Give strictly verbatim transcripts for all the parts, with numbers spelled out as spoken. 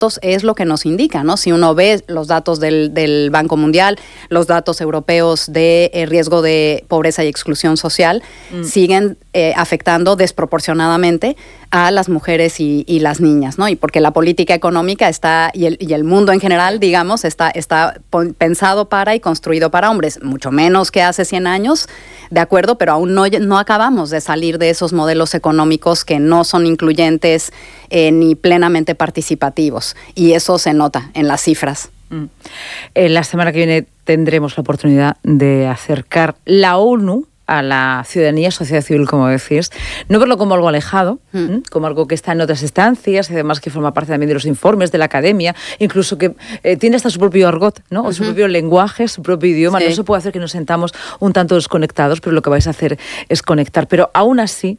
datos es lo que nos indica, ¿no? Si uno ve los datos del, del Banco Mundial, los datos europeos de eh, riesgo de pobreza y exclusión social, mm. siguen eh, afectando desproporcionadamente a las mujeres y, y las niñas, ¿no? Y porque la política económica está, y el, y el mundo en general, digamos, está, está pensado para y construido para hombres, mucho menos que hace cien años, de acuerdo, pero aún no, no acabamos de salir de esos modelos económicos que no son incluyentes eh, ni plenamente participativos, y eso se nota en las cifras. Mm. Eh, la semana que viene tendremos la oportunidad de acercar la ONU a la ciudadanía, sociedad civil, como decís, no verlo como algo alejado, mm. ¿eh? como algo que está en otras instancias, y además que forma parte también de los informes de la academia, incluso que eh, tiene hasta su propio argot, ¿no? Uh-huh. Su propio lenguaje, su propio idioma. Sí. No se puede hacer que nos sentamos un tanto desconectados, pero lo que vais a hacer es conectar. Pero aún así,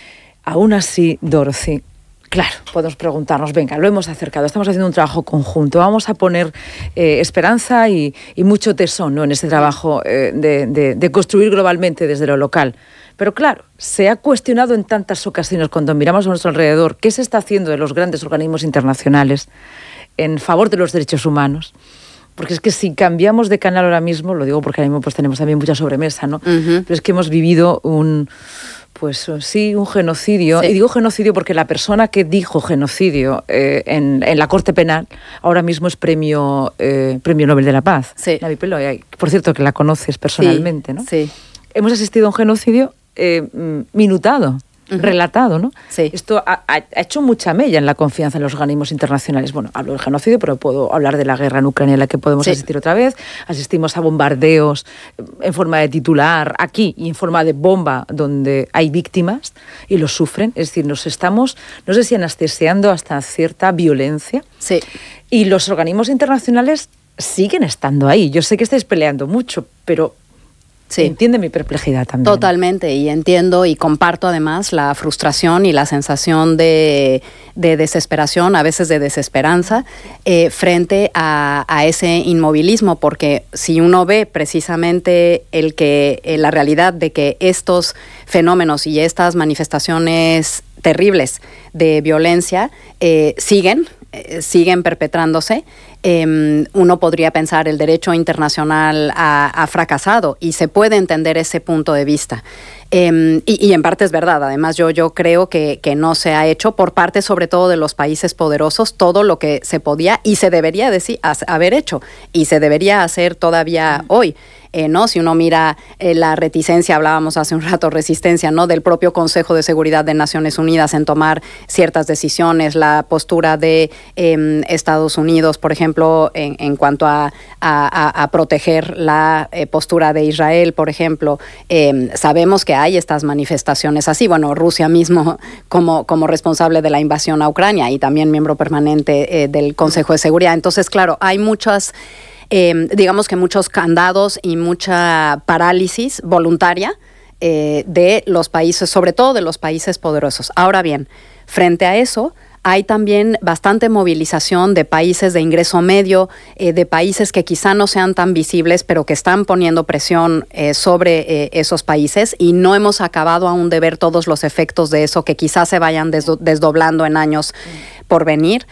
aún así, Dorothy, claro, podemos preguntarnos, venga, lo hemos acercado, estamos haciendo un trabajo conjunto, vamos a poner eh, esperanza y, y mucho tesón, ¿no?, en ese trabajo eh, de, de, de construir globalmente desde lo local. Pero claro, se ha cuestionado en tantas ocasiones cuando miramos a nuestro alrededor qué se está haciendo de los grandes organismos internacionales en favor de los derechos humanos. Porque es que si cambiamos de canal ahora mismo, lo digo porque ahora mismo pues tenemos también mucha sobremesa, ¿no? Uh-huh. Pero es que hemos vivido un... Pues sí, un genocidio. Sí. Y digo genocidio porque la persona que dijo genocidio eh, en, en la Corte Penal ahora mismo es premio, eh, premio Nobel de la Paz. Sí. Navi Pelosi, por cierto, que la conoces personalmente, sí. ¿no? Sí. Hemos asistido a un genocidio eh, minutado. Uh-huh. Relatado, ¿no? Sí. Esto ha, ha hecho mucha mella en la confianza en los organismos internacionales. Bueno, hablo del genocidio, pero puedo hablar de la guerra en Ucrania, en la que podemos sí. asistir otra vez. Asistimos a bombardeos en forma de titular aquí y en forma de bomba, donde hay víctimas y los sufren. Es decir, nos estamos, no sé si anestesiando hasta cierta violencia. Sí. Y los organismos internacionales siguen estando ahí. Yo sé que estáis peleando mucho, pero... Sí. Entiende mi perplejidad también. Totalmente, y entiendo y comparto además la frustración y la sensación de, de desesperación, a veces de desesperanza, eh, frente a, a ese inmovilismo, porque si uno ve precisamente el que, eh, la realidad de que estos fenómenos y estas manifestaciones terribles de violencia eh, siguen, eh, siguen perpetrándose, Eh, uno podría pensar el derecho internacional ha, ha fracasado, y se puede entender ese punto de vista. Eh, y, y en parte es verdad. Además, yo, yo creo que, que no se ha hecho por parte sobre todo de los países poderosos todo lo que se podía y se debería decir, haber hecho, y se debería hacer todavía mm. hoy. Eh, ¿no? Si uno mira eh, la reticencia, hablábamos hace un rato, resistencia, ¿no?, del propio Consejo de Seguridad de Naciones Unidas en tomar ciertas decisiones, la postura de eh, Estados Unidos, por ejemplo, en, en cuanto a, a, a proteger la eh, postura de Israel, por ejemplo. Eh, sabemos que hay estas manifestaciones así. Bueno, Rusia mismo como, como responsable de la invasión a Ucrania y también miembro permanente eh, del Consejo de Seguridad. Entonces, claro, hay muchas... Eh, digamos que muchos candados y mucha parálisis voluntaria eh, de los países, sobre todo de los países poderosos. Ahora bien, frente a eso, hay también bastante movilización de países de ingreso medio, eh, de países que quizá no sean tan visibles, pero que están poniendo presión eh, sobre eh, esos países, y no hemos acabado aún de ver todos los efectos de eso, que quizás se vayan desdo- desdoblando en años mm. por venir.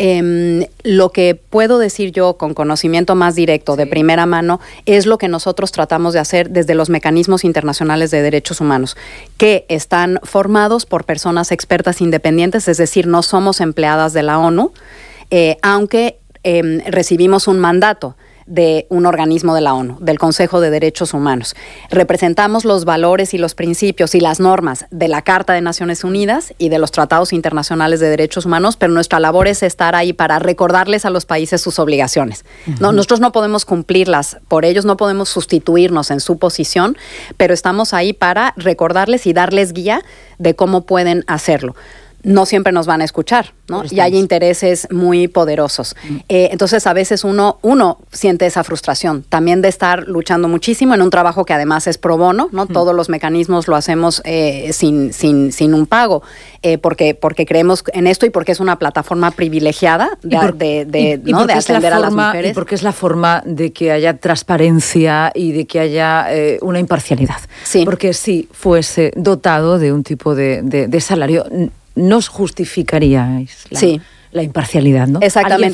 Eh, lo que puedo decir yo con conocimiento más directo, sí. de primera mano, es lo que nosotros tratamos de hacer desde los mecanismos internacionales de derechos humanos, que están formados por personas expertas independientes, es decir, no somos empleadas de la ONU, eh, aunque eh, recibimos un mandato de un organismo de la ONU, del Consejo de Derechos Humanos. Representamos los valores y los principios y las normas de la Carta de Naciones Unidas y de los tratados internacionales de derechos humanos, pero nuestra labor es estar ahí para recordarles a los países sus obligaciones. Uh-huh. No, nosotros no podemos cumplirlas por ellos, no podemos sustituirnos en su posición, pero estamos ahí para recordarles y darles guía de cómo pueden hacerlo. No siempre nos van a escuchar, ¿no? Y hay intereses muy poderosos. Mm. Eh, entonces, a veces uno, uno siente esa frustración también de estar luchando muchísimo en un trabajo que además es pro bono, ¿no? Mm. Todos los mecanismos lo hacemos eh, sin, sin, sin un pago, eh, porque, porque creemos en esto y porque es una plataforma privilegiada de, por, de, de, y, ¿no? y de atender forma, a las mujeres. Y porque es la forma de que haya transparencia y de que haya eh, una imparcialidad. Sí. Porque si fuese dotado de un tipo de, de, de salario, ¿nos justificaríais la, sí. La imparcialidad, ¿no? Exactamente.